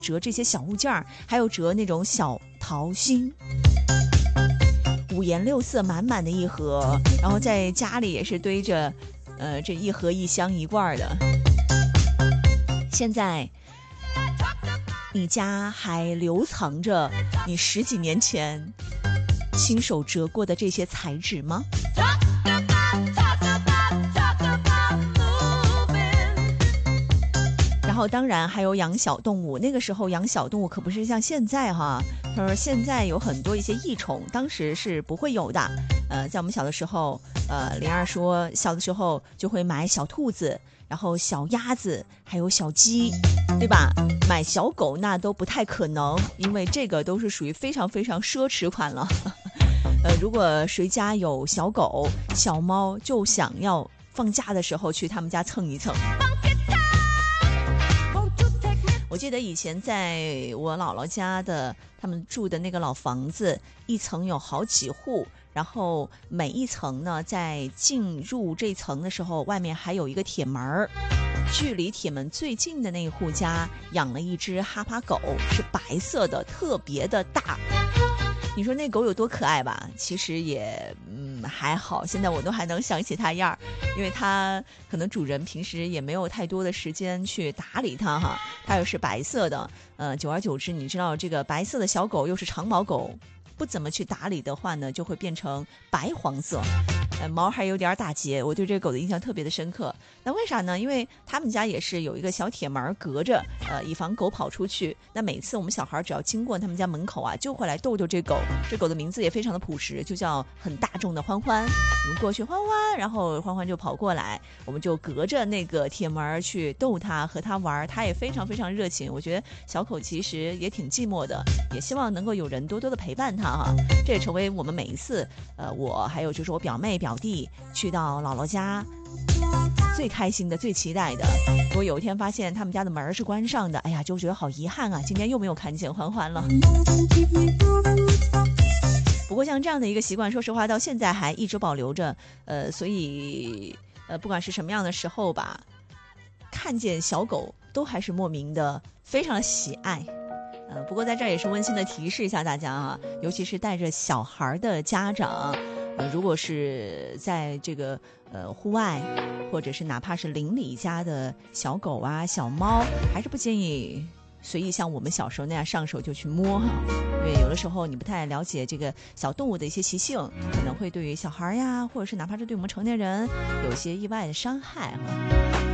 折这些小物件儿，还有折那种小桃心，五颜六色满满的一盒，然后在家里也是堆着这一盒一箱一罐的。现在你家还留藏着你10几年前亲手折过的这些材质吗？然后当然还有养小动物，那个时候养小动物可不是像现在哈。他说现在有很多一些异宠，当时是不会有的。在我们小的时候，灵儿说小的时候就会买小兔子，然后小鸭子，还有小鸡，对吧？买小狗那都不太可能，因为这个都是属于非常非常奢侈款了。如果谁家有小狗、小猫，就想要放假的时候去他们家蹭一蹭。我记得以前在我姥姥家的他们住的那个老房子，一层有好几户，然后每一层呢在进入这层的时候，外面还有一个铁门，距离铁门最近的那一户家养了一只哈巴狗，是白色的，特别的大。你说那狗有多可爱吧？其实也还好，现在我都还能想起它样，因为它可能主人平时也没有太多的时间去打理它哈。它又是白色的，久而久之，你知道这个白色的小狗又是长毛狗，不怎么去打理的话呢，就会变成白黄色，毛还有点打结。我对这个狗的印象特别的深刻。那为啥呢？因为他们家也是有一个小铁门隔着，以防狗跑出去。那每次我们小孩只要经过他们家门口啊，就会来逗逗这狗。这狗的名字也非常的朴实，就叫很大众的欢欢。我们过去欢欢，然后欢欢就跑过来，我们就隔着那个铁门去逗它，和它玩，它也非常非常热情。我觉得小狗其实也挺寂寞的，也希望能够有人多多的陪伴它哈。这也成为我们每一次我还有就是我表妹表弟去到姥姥家最开心的最期待的。如果有一天发现他们家的门是关上的，哎呀就觉得好遗憾啊，今天又没有看见欢欢了。不过像这样的一个习惯，说实话到现在还一直保留着，所以不管是什么样的时候吧，看见小狗都还是莫名的非常的喜爱。不过在这儿也是温馨的提示一下大家啊，尤其是带着小孩的家长，如果是在这个户外，或者是哪怕是邻里家的小狗啊小猫，还是不建议随意像我们小时候那样上手就去摸哈，因为有的时候你不太了解这个小动物的一些习性，可能会对于小孩呀，或者是哪怕是对我们成年人有一些意外的伤害哈。